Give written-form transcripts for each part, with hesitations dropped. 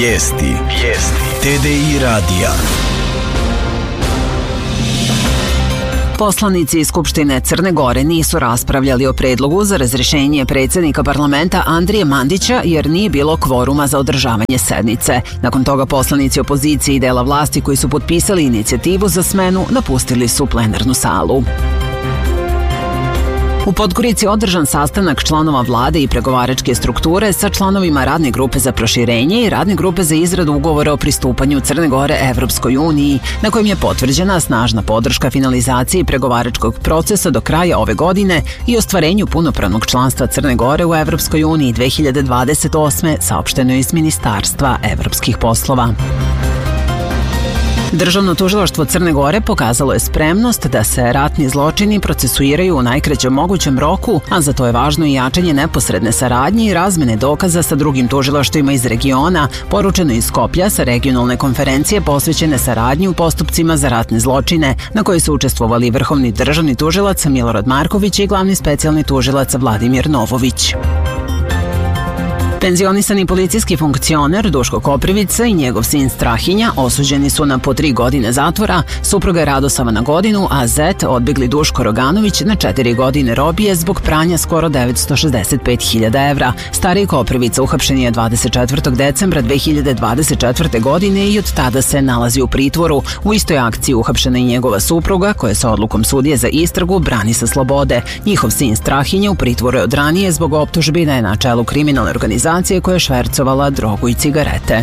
Vijesti. TDI radija. Poslanici iz Skupštine Crne Gore nisu raspravljali o predlogu za razrješenje predsjednika parlamenta Andrije Mandića jer nije bilo kvoruma za održavanje sednice. Nakon toga poslanici opozicije i dela vlasti koji su potpisali inicijativu za smenu napustili su plenarnu salu. U Podgorici održan sastanak članova vlade i pregovaračke strukture sa članovima radne grupe za proširenje i radne grupe za izradu ugovora o pristupanju Crne Gore Evropskoj uniji, na kojem je potvrđena snažna podrška finalizaciji pregovaračkog procesa do kraja ove godine i ostvarenju punopravnog članstva Crne Gore u Evropskoj uniji 2028. saopšteno iz Ministarstva evropskih poslova. Državno tužilaštvo Crne Gore pokazalo je spremnost da se ratni zločini procesuiraju u najkraćem mogućem roku, a za to je važno i jačanje neposredne saradnje i razmene dokaza sa drugim tužilaštvima iz regiona, poručeno iz Skoplja sa regionalne konferencije posvećene saradnji u postupcima za ratne zločine, na kojoj su učestvovali vrhovni državni tužilac Milorad Marković i glavni specijalni tužilac Vladimir Novović. Penzionisani policijski funkcioner Duško Koprivica i njegov sin Strahinja osuđeni su na po 3 godine zatvora, supruga Radosava na godinu, a zet odbegli Duško Roganović na 4 godine robije zbog pranja skoro 965.000 evra. Stariji Koprivica uhapšen je 24. decembra 2024. godine i od tada se nalazi u pritvoru. U istoj akciji uhapšena i njegova supruga, koja se odlukom sudije za istragu brani sa slobode. Njihov sin Strahinja u pritvoru je od ranije zbog optužbi da je na čelu kriminalne organizacije koja je švercovala drogu i cigarete.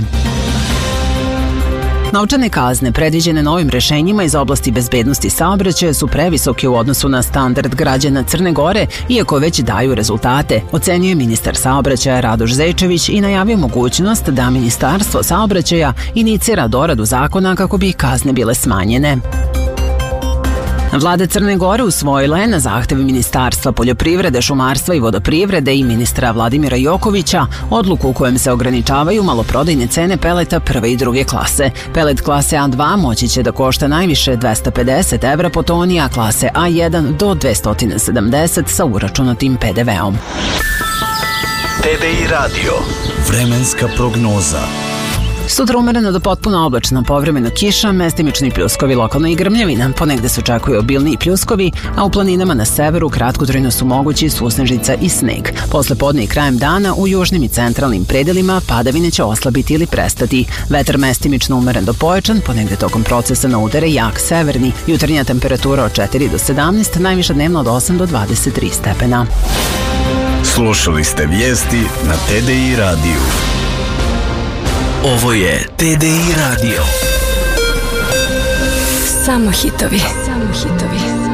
Novčane kazne predviđene novim rešenjima iz oblasti bezbednosti saobraćaja su previsoke u odnosu na standard građana Crne Gore, iako već daju rezultate, ocenjuje ministar saobraćaja Radoš Zečević i najavio mogućnost da Ministarstvo saobraćaja inicira doradu zakona kako bi kazne bile smanjene. Vlada Crne Gore usvojila je na zahtev Ministarstva poljoprivrede, šumarstva i vodoprivrede i ministra Vladimira Jokovića odluku u kojem se ograničavaju maloprodajne cene peleta prve i druge klase. Pelet klase A2 moći će da košta najviše 250 evra po toni, a klase A1 do 270 sa uračunatim PDV-om. TDI radio. Vremenska prognoza. Sutra umereno do potpuno oblačno, povremeno kiša, mestimični pljuskovi, lokalna i grmljavina. Ponegde se očekuju obilniji pljuskovi, a u planinama na severu kratkotrajno su mogući susnežica i sneg. Posle podne i krajem dana u južnim i centralnim predelima padavine će oslabiti ili prestati. Vetar mestimično umeren do pojačan, ponegde tokom procesa na udare jak severni. Jutarnja temperatura od 4 do 17, najviša dnevno od 8 do 23 stepena. Slušali ste vijesti na TDI radiju. Ovo je TDI radio. Samo hitovi.